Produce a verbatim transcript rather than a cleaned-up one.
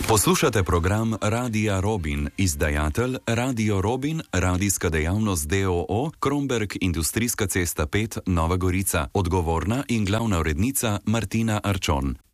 Poslušate program Radia Robin, izdajatelj Radio Robin, radijska dejavnost d o o, Kromberk, Industrijska cesta pet, Nova Gorica, odgovorna in glavna urednica Martina Arčon.